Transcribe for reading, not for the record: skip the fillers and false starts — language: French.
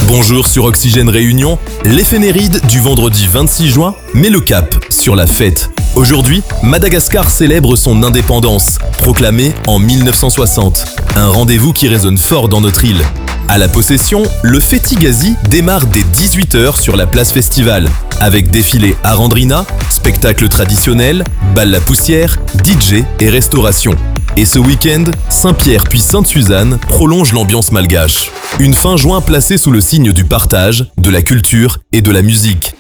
Bonjour sur Oxygène Réunion, l'éphéméride du vendredi 26 juin met le cap sur la fête. Aujourd'hui, Madagascar célèbre son indépendance, proclamée en 1960. Un rendez-vous qui résonne fort dans notre île. À la possession, le Festigazi démarre dès 18h sur la place Festival, avec défilé Arandrina, spectacle traditionnel, bal la poussière, DJ et restauration. Et ce week-end, Saint-Pierre puis Sainte-Suzanne prolonge l'ambiance malgache. Une fin juin placée sous le signe du partage, de la culture et de la musique.